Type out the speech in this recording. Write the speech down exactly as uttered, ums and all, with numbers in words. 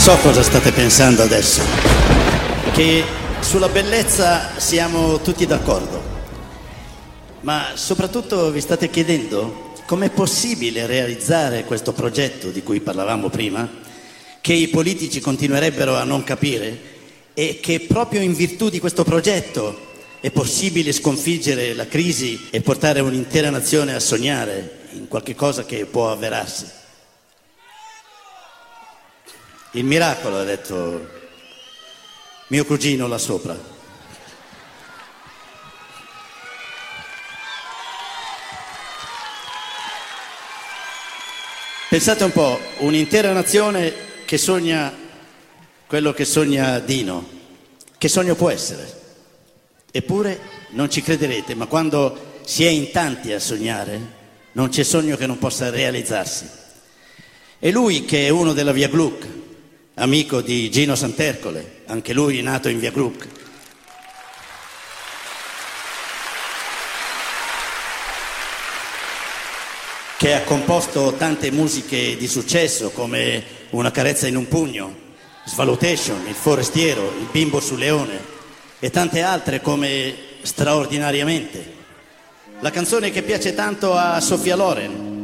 So cosa state pensando adesso, che sulla bellezza siamo tutti d'accordo, ma soprattutto vi state chiedendo com'è possibile realizzare questo progetto di cui parlavamo prima, che i politici continuerebbero a non capire, e che proprio in virtù di questo progetto è possibile sconfiggere la crisi e portare un'intera nazione a sognare in qualche cosa che può avverarsi. Il miracolo, ha detto mio cugino là sopra. Pensate un po', un'intera nazione che sogna quello che sogna Dino. Che sogno può essere? Eppure non ci crederete, ma quando si è in tanti a sognare, non c'è sogno che non possa realizzarsi. E lui, che è uno della Via Gluck, amico di Gino Santercole, anche lui nato in Via Gluck, che ha composto tante musiche di successo come Una carezza in un pugno, Svalutation, Il forestiero, Il bimbo sul leone e tante altre come Straordinariamente, la canzone che piace tanto a Sofia Loren,